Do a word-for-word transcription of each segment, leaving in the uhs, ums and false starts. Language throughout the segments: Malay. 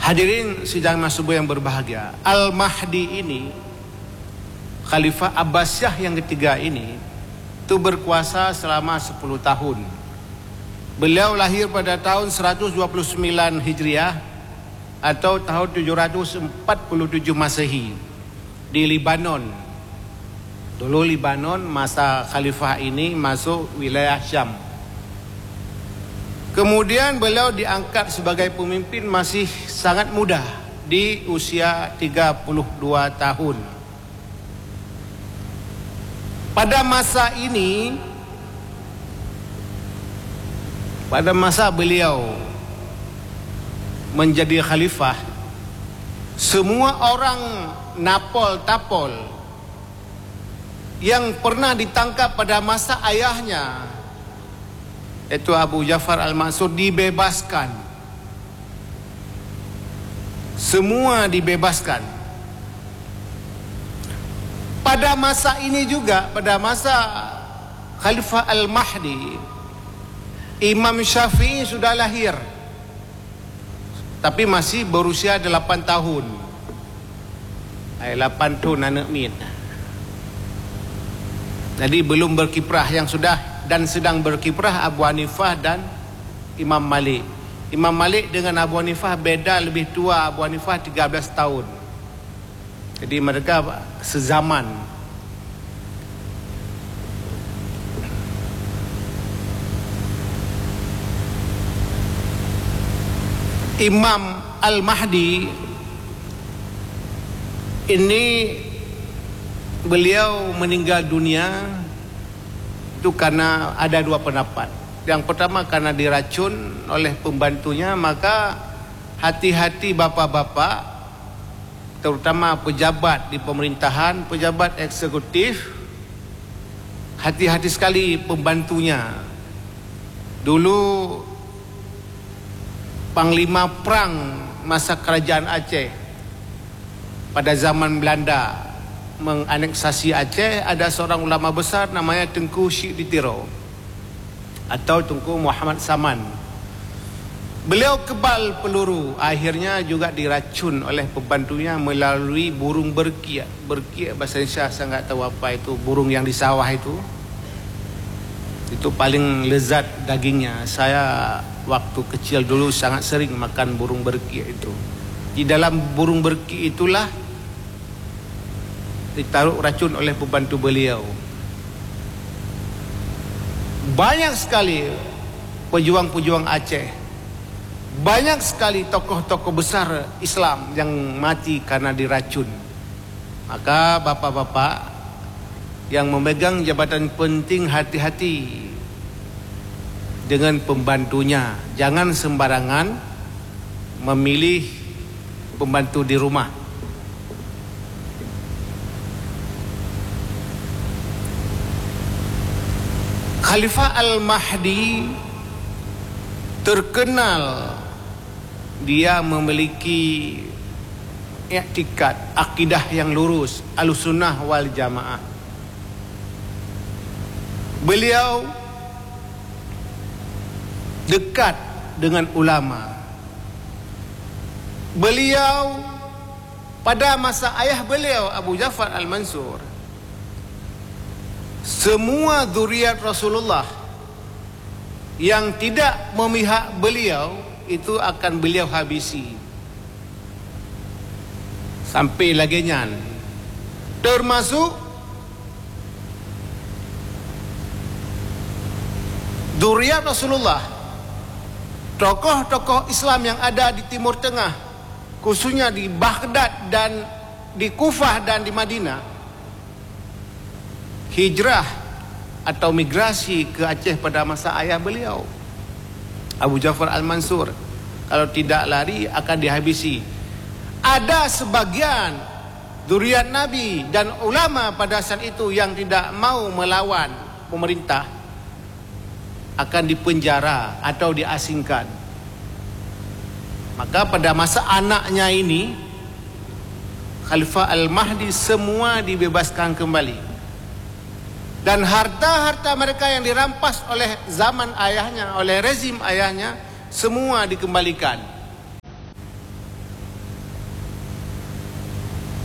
Hadirin sidang subuh yang berbahagia, Al-Mahdi ini, Khalifah Abbasiyah yang ketiga ini, itu berkuasa selama sepuluh tahun. Beliau lahir pada tahun seratus dua puluh sembilan Hijriah atau tahun tujuh ratus empat puluh tujuh Masehi di Libanon. Dulu Libanon masa Khalifah ini masuk wilayah Syam. Kemudian beliau diangkat sebagai pemimpin masih sangat muda di usia tiga puluh dua tahun. Pada masa ini, pada masa beliau menjadi khalifah, semua orang napol-tapol yang pernah ditangkap pada masa ayahnya, yaitu Abu Ja'far Al-Mansur, dibebaskan. Semua dibebaskan. Pada masa ini juga, pada masa Khalifah Al-Mahdi, Imam Syafi'i sudah lahir, tapi masih berusia delapan tahun. delapan tahun anak min. Jadi belum berkiprah. Yang sudah dan sedang berkiprah Abu Hanifah dan Imam Malik. Imam Malik dengan Abu Hanifah beda, lebih tua Abu Hanifah tiga belas tahun. Jadi mereka sezaman. Imam Al-Mahdi ini, beliau meninggal dunia itu karena ada dua pendapat. Yang pertama karena diracun oleh pembantunya. Maka hati-hati bapak-bapak, terutama pejabat di pemerintahan, pejabat eksekutif, hati-hati sekali pembantunya. Dulu Panglima Perang masa kerajaan Aceh pada zaman Belanda menganeksasi Aceh, ada seorang ulama besar namanya Tengku Syekh Ditiro atau Tengku Muhammad Saman. Beliau kebal peluru, akhirnya juga diracun oleh pembantunya melalui burung berkiak. Berkiak bahasa Indonesia saya enggak tahu apa itu, burung yang di sawah itu. Itu paling lezat dagingnya. Saya waktu kecil dulu sangat sering makan burung berkiak itu. Di dalam burung berkiak itulah ditaruh racun oleh pembantu beliau. Banyak sekali pejuang-pejuang Aceh, banyak sekali tokoh-tokoh besar Islam yang mati karena diracun. Maka bapak-bapak yang memegang jabatan penting, hati-hati dengan pembantunya. Jangan sembarangan memilih pembantu di rumah. Khalifah Al-Mahdi terkenal dia memiliki i'tikad, akidah yang lurus, Ahlussunnah wal Jamaah. Beliau dekat dengan ulama. Beliau pada masa ayah beliau Abu Ja'far Al-Mansur, semua zuriat Rasulullah yang tidak memihak beliau itu akan beliau habisi sampai lagenyan, termasuk zuriat Rasulullah, tokoh-tokoh Islam yang ada di Timur Tengah, khususnya di Baghdad dan di Kufah dan di Madinah, hijrah atau migrasi ke Aceh pada masa ayah beliau Abu Ja'far Al-Mansur. Kalau tidak lari akan dihabisi. Ada sebagian zuriat Nabi dan ulama pada saat itu yang tidak mau melawan pemerintah akan dipenjara atau diasingkan. Maka pada masa anaknya ini, Khalifah Al-Mahdi, semua dibebaskan kembali. Dan harta-harta mereka yang dirampas oleh zaman ayahnya, oleh rezim ayahnya, semua dikembalikan.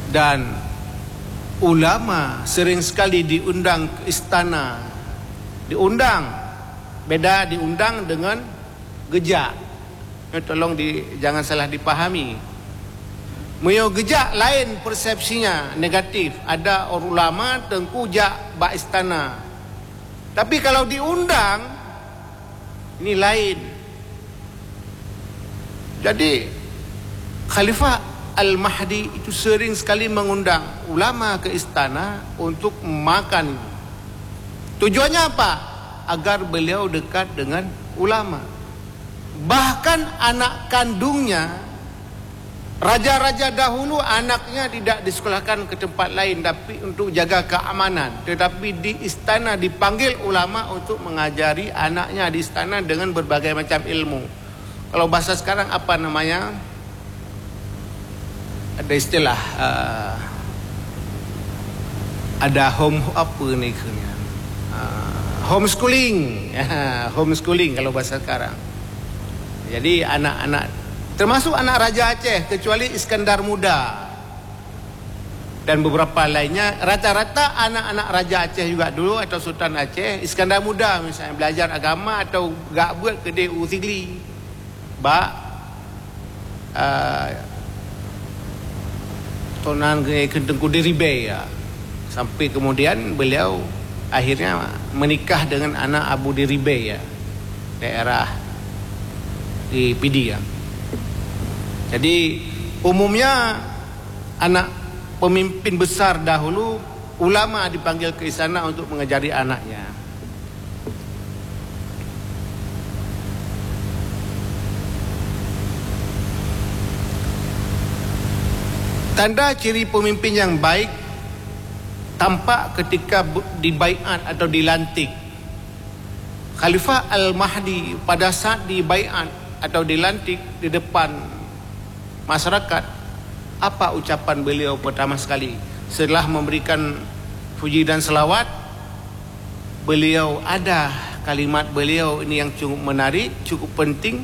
Dan ulama sering sekali diundang ke istana. Diundang, beda diundang dengan gejak. Tolong di, jangan salah dipahami. Meo gejak lain persepsinya negatif. Ada orang ulama tengku jak bak istana. Tapi kalau diundang, ini lain. Jadi Khalifah Al-Mahdi itu sering sekali mengundang ulama ke istana untuk makan. Tujuannya apa? Agar beliau dekat dengan ulama. Bahkan anak kandungnya, raja-raja dahulu anaknya tidak disekolahkan ke tempat lain tapi untuk jaga keamanan. Tetapi di istana dipanggil ulama untuk mengajari anaknya di istana dengan berbagai macam ilmu. Kalau bahasa sekarang apa namanya? Ada istilah uh, ada home apa ni kena uh, homeschooling. Homeschooling kalau bahasa sekarang. Jadi anak-anak, termasuk anak Raja Aceh, kecuali Iskandar Muda dan beberapa lainnya, rata-rata anak-anak Raja Aceh juga dulu atau Sultan Aceh, Iskandar Muda misalnya belajar agama atau gak buat kedai usigli ba uh, Tunan Tengku Diribe ya. Sampai kemudian beliau akhirnya menikah dengan anak Abu Diribe ya, daerah di Pidi ya. Jadi umumnya anak pemimpin besar dahulu, ulama dipanggil ke istana untuk mengajari anaknya. Tanda ciri pemimpin yang baik tampak ketika dibaiat atau dilantik. Khalifah Al-Mahdi pada saat dibaiat atau dilantik di depan masyarakat, apa ucapan beliau pertama sekali? Setelah memberikan puji dan selawat, beliau ada kalimat beliau ini yang cukup menarik, cukup penting.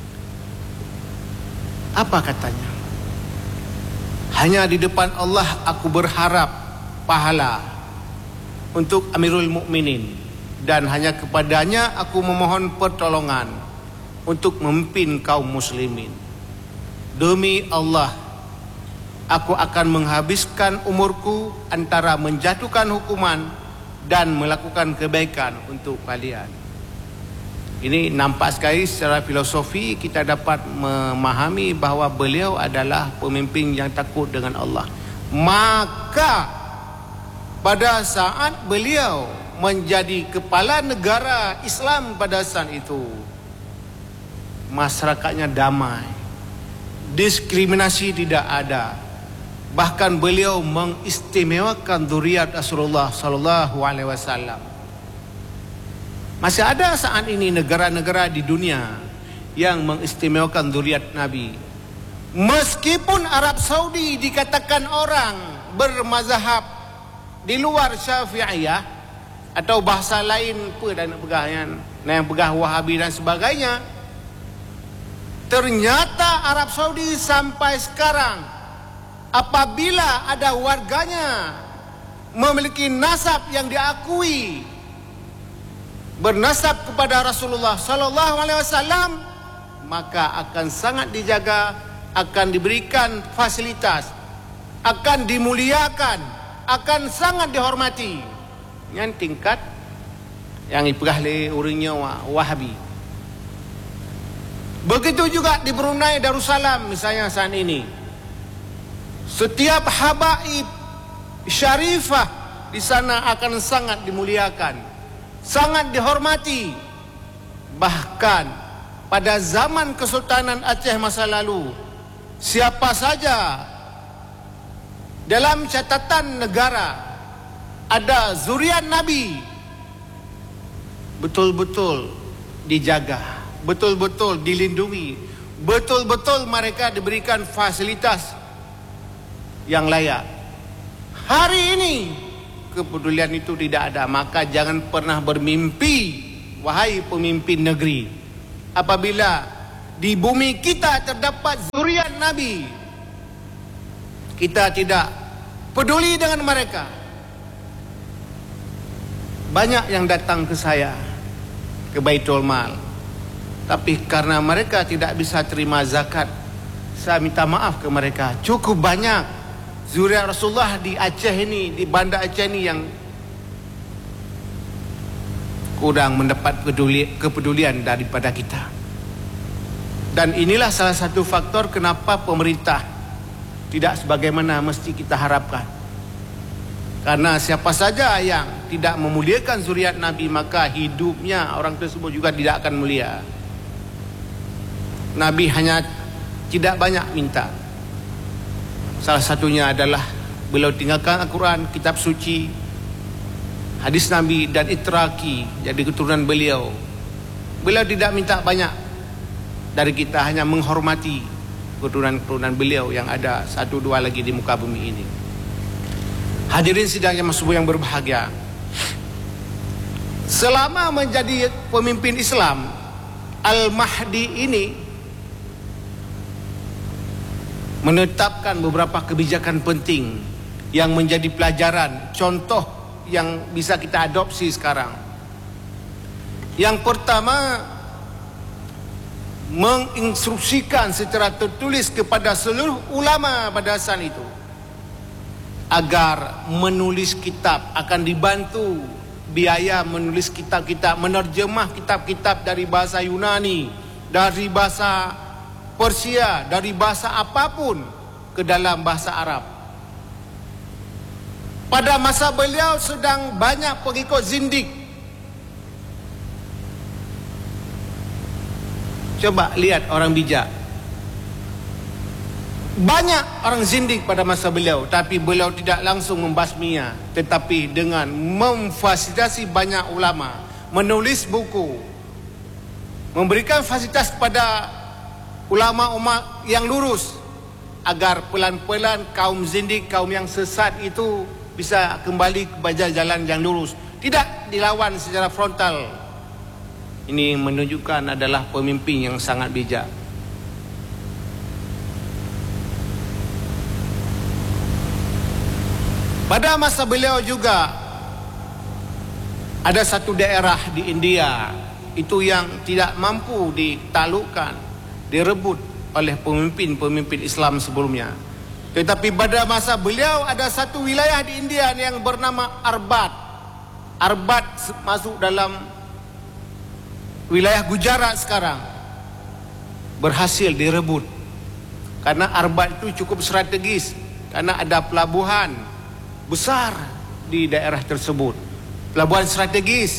Apa katanya? Hanya di depan Allah aku berharap pahala untuk Amirul Mukminin, dan hanya kepadanya aku memohon pertolongan untuk memimpin kaum muslimin. Demi Allah, aku akan menghabiskan umurku antara menjatuhkan hukuman dan melakukan kebaikan untuk kalian. Ini nampak sekali secara filosofi kita dapat memahami bahawa beliau adalah pemimpin yang takut dengan Allah. Maka pada saat beliau menjadi kepala negara Islam pada saat itu, masyarakatnya damai, diskriminasi tidak ada. Bahkan beliau mengistimewakan zuriat Rasulullah sallallahu alaihi wasallam. Masih ada saat ini negara-negara di dunia yang mengistimewakan zuriat Nabi. Meskipun Arab Saudi dikatakan orang bermazhab di luar Syafi'iyah atau bahasa lain apa dan nak pegah yang, yang pegah Wahabi dan sebagainya, ternyata Arab Saudi sampai sekarang apabila ada warganya memiliki nasab yang diakui, bernasab kepada Rasulullah sallallahu alaihi wasallam, maka akan sangat dijaga, akan diberikan fasilitas, akan dimuliakan, akan sangat dihormati. Yang tingkat yang dipegah oleh orangnya Wahabi. Begitu juga di Brunei Darussalam misalnya saat ini. Setiap habaib syarifah di sana akan sangat dimuliakan, sangat dihormati. Bahkan pada zaman Kesultanan Aceh masa lalu, siapa saja dalam catatan negara ada zuriat Nabi, betul-betul dijaga, betul-betul dilindungi, betul-betul mereka diberikan fasilitas yang layak. Hari ini kepedulian itu tidak ada. Maka jangan pernah bermimpi, wahai pemimpin negeri, apabila di bumi kita terdapat zuriat Nabi, kita tidak peduli dengan mereka. Banyak yang datang ke saya, ke Baitul Mal, tapi karena mereka tidak bisa terima zakat, saya minta maaf ke mereka. Cukup banyak zuriat Rasulullah di Aceh ini, di Banda Aceh ini yang kurang mendapat peduli, kepedulian daripada kita. Dan inilah salah satu faktor kenapa pemerintah tidak sebagaimana mesti kita harapkan. Karena siapa saja yang tidak memuliakan zuriat Nabi, maka hidupnya orang tersebut juga tidak akan mulia. Nabi hanya tidak banyak minta. Salah satunya adalah beliau tinggalkan Al-Quran, kitab suci, hadis Nabi dan itraki, jadi keturunan beliau. Beliau tidak minta banyak dari kita, hanya menghormati keturunan-keturunan beliau yang ada satu dua lagi di muka bumi ini. Hadirin sidang yang subuh yang berbahagia, selama menjadi pemimpin Islam, Al-Mahdi ini menetapkan beberapa kebijakan penting yang menjadi pelajaran, contoh yang bisa kita adopsi sekarang. Yang pertama, menginstruksikan secara tertulis kepada seluruh ulama pada saat itu agar menulis kitab, akan dibantu biaya menulis kitab-kitab, menerjemah kitab-kitab dari bahasa Yunani, dari bahasa Persia, dari bahasa apapun ke dalam bahasa Arab. Pada masa beliau sedang banyak pengikut zindik. Coba lihat orang bijak. Banyak orang zindik pada masa beliau, tapi beliau tidak langsung membasminya, tetapi dengan memfasilitasi banyak ulama, menulis buku, memberikan fasilitas kepada ulama-ulama yang lurus, agar pelan-pelan kaum zindik, kaum yang sesat itu bisa kembali kepada jalan yang lurus, tidak dilawan secara frontal. Ini menunjukkan adalah pemimpin yang sangat bijak. Pada masa beliau juga ada satu daerah di India itu yang tidak mampu ditaklukkan, direbut oleh pemimpin-pemimpin Islam sebelumnya. Tetapi pada masa beliau ada satu wilayah di India yang bernama Arbat. Arbat masuk dalam wilayah Gujarat sekarang. Berhasil direbut. Karena Arbat itu cukup strategis, karena ada pelabuhan besar di daerah tersebut, pelabuhan strategis.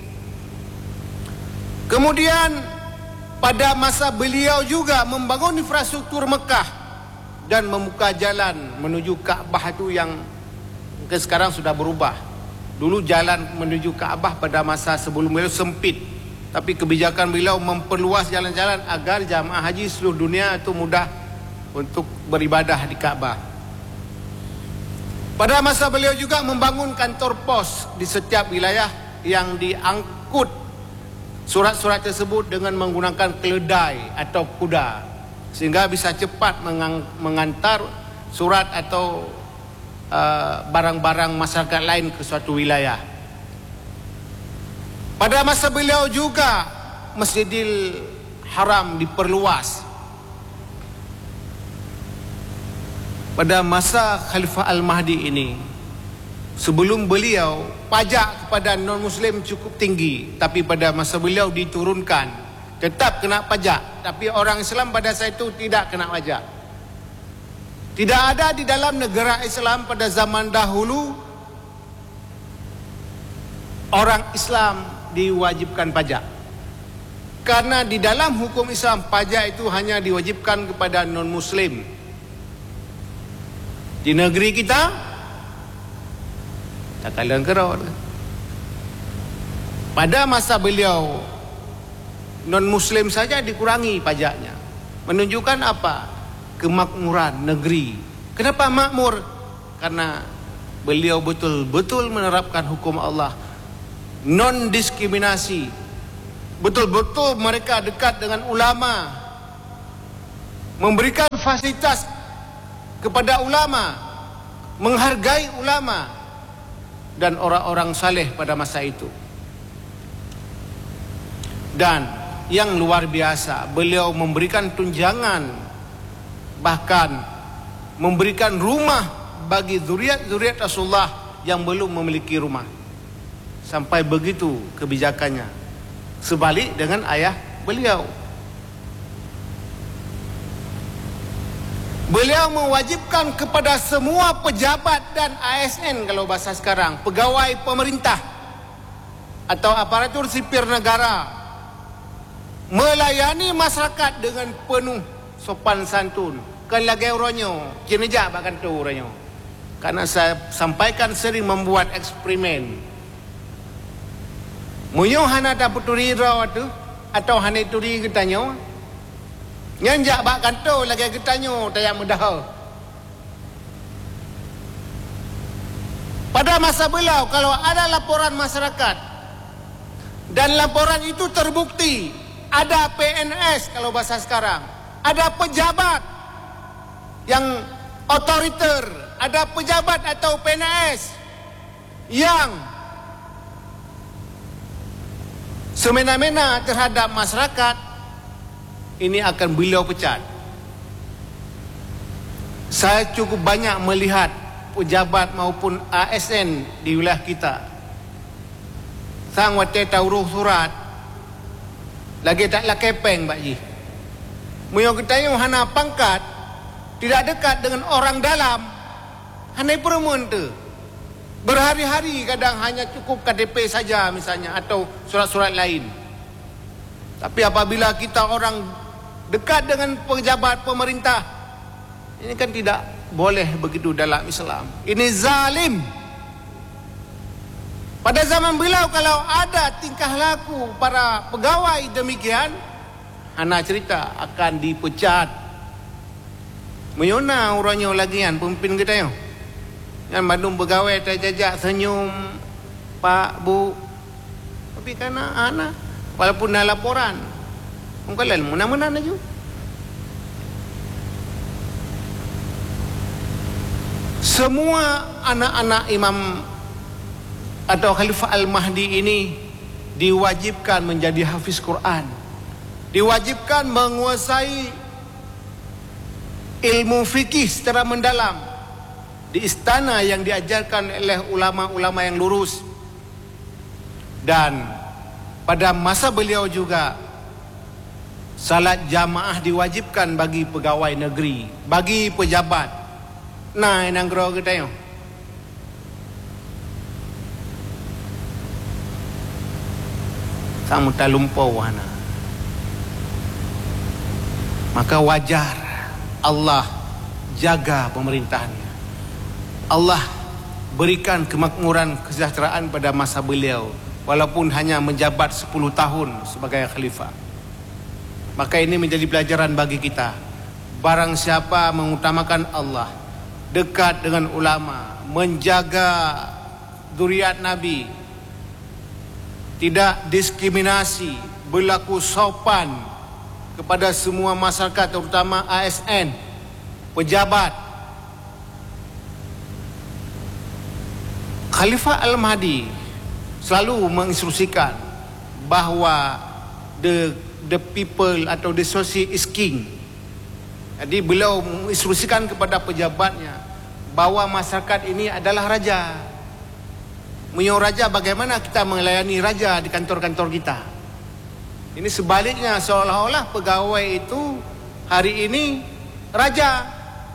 Kemudian pada masa beliau juga membangun infrastruktur Mekah dan membuka jalan menuju Kaabah itu yang mungkin sekarang sudah berubah. Dulu jalan menuju Kaabah pada masa sebelum beliau sempit, tapi kebijakan beliau memperluas jalan-jalan agar jamaah haji seluruh dunia itu mudah untuk beribadah di Kaabah. Pada masa beliau juga membangun kantor pos di setiap wilayah yang diangkut surat-surat tersebut dengan menggunakan keledai atau kuda, sehingga bisa cepat mengantar surat atau uh, barang-barang masyarakat lain ke suatu wilayah. Pada masa beliau juga Masjidil Haram diperluas. Pada masa Khalifah Al-Mahdi ini, sebelum beliau pajak kepada non-Muslim cukup tinggi, tapi pada masa beliau diturunkan, tetap kena pajak, tapi orang Islam pada saat itu tidak kena pajak. Tidak ada di dalam negara Islam pada zaman dahulu orang Islam diwajibkan pajak, karena di dalam hukum Islam pajak itu hanya diwajibkan kepada non-Muslim. Di negeri kita tak kalian kerot. Pada masa beliau non-Muslim saja dikurangi pajaknya, menunjukkan apa? Kemakmuran negeri. Kenapa makmur? Karena beliau betul-betul menerapkan hukum Allah, non-diskriminasi. Betul-betul mereka dekat dengan ulama, memberikan fasilitas kepada ulama, menghargai ulama dan orang-orang saleh pada masa itu. Dan yang luar biasa, beliau memberikan tunjangan, bahkan memberikan rumah bagi zuriat-zuriat Rasulullah yang belum memiliki rumah. Sampai begitu kebijakannya. Sebalik dengan ayah beliau. Beliau mewajibkan kepada semua pejabat dan A S N, kalau bahasa sekarang, pegawai pemerintah atau aparatur sipil negara, melayani masyarakat dengan penuh sopan santun. Kan lagi orangnya, kinejak bahkan tu orangnya. Karena saya sampaikan sering membuat eksperimen. Muyuh hana dapat turi raw tu atau hana turi getanyo. Nyanjak bak kanto lagi getanyo tayak mudah. Pada masa beliau, kalau ada laporan masyarakat dan laporan itu terbukti, ada P N S kalau bahasa sekarang, ada pejabat yang otoriter, ada pejabat atau P N S yang semena-mena terhadap masyarakat, ini akan beliau pecat. Saya cukup banyak melihat pejabat maupun A S N di wilayah kita. Sang wate tauruh surat lagi tak lah kepeng Pak Ji. Muyo kita hana pangkat, tidak dekat dengan orang dalam, hana perempuan tu. Berhari-hari kadang hanya cukup K T P saja misalnya, atau surat-surat lain. Tapi apabila kita orang dekat dengan pejabat pemerintah, ini kan tidak boleh begitu dalam Islam. Ini zalim. Pada zaman beliau, kalau ada tingkah laku para pegawai demikian, anak cerita akan dipecat. Menyona orangnya lagi kan, pemimpin kita yo. Yang Bandung pegawai terjajak senyum, Pak, Bu. Tapi karena anak, walaupun ada laporan, mungkin lain mana-mana aja. Semua anak-anak Imam atau Khalifah Al-Mahdi ini diwajibkan menjadi hafiz Quran, diwajibkan menguasai ilmu fikih secara mendalam di istana yang diajarkan oleh ulama-ulama yang lurus. Dan pada masa beliau juga salat jamaah diwajibkan bagi pegawai negeri, bagi pejabat. Nah, yang gerau kita yo. Kamu tak lumpau wana. Maka wajar Allah jaga pemerintahannya. Allah berikan kemakmuran, kesejahteraan pada masa beliau, walaupun hanya menjabat sepuluh tahun sebagai khalifah. Maka ini menjadi pelajaran bagi kita. Barang siapa mengutamakan Allah, dekat dengan ulama, menjaga zuriat Nabi, tidak diskriminasi, berlaku sopan kepada semua masyarakat, terutama A S N, pejabat. Khalifah Al-Mahdi selalu menginstruksikan bahawa the the people atau the society is king. Jadi beliau menginstruksikan kepada pejabatnya bahawa masyarakat ini adalah raja. Menyo raja, bagaimana kita melayani raja di kantor-kantor kita. Ini sebaliknya, seolah-olah pegawai itu hari ini raja.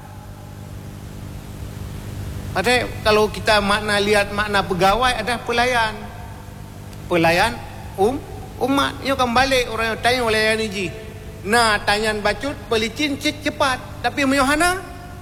Padahal kalau kita makna lihat makna pegawai ada pelayan. Pelayan um umat. Ini akan balik orang yang tanya melayani ji. Nah, tanyan bacut pelicin cik cepat. Tapi menyohana,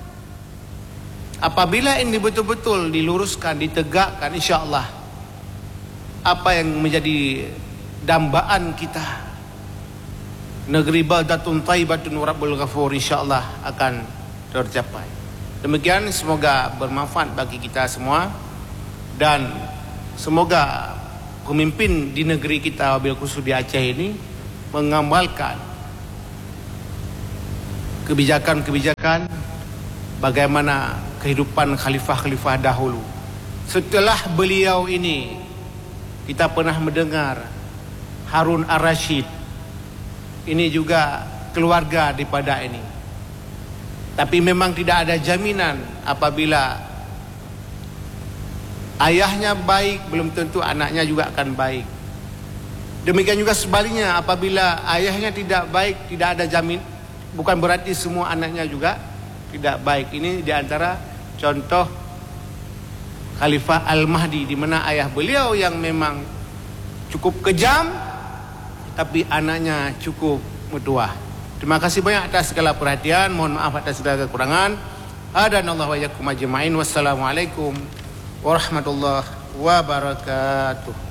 apabila ini betul-betul diluruskan, ditegakkan, insya-Allah apa yang menjadi dambaan kita, negeri baldatun thayyibatun rabbul ghafur, insya-Allah akan tercapai. Demikian, semoga bermanfaat bagi kita semua, dan semoga pemimpin di negeri kita, wabil khusus di Aceh ini, mengamalkan kebijakan-kebijakan bagaimana kehidupan khalifah-khalifah dahulu. Setelah beliau ini, kita pernah mendengar Harun Ar-Rasyid, ini juga keluarga daripada ini. Tapi memang tidak ada jaminan apabila ayahnya baik, belum tentu anaknya juga akan baik. Demikian juga sebaliknya, apabila ayahnya tidak baik, tidak ada jamin, bukan berarti semua anaknya juga tidak baik. Ini diantara contoh Khalifah Al-Mahdi, di mana ayah beliau yang memang cukup kejam, tapi anaknya cukup mutuah. Terima kasih banyak atas segala perhatian. Mohon maaf atas segala kekurangan. Hadanallahu wa iyyakum ajma'in. Wassalamualaikum warahmatullahi wabarakatuh.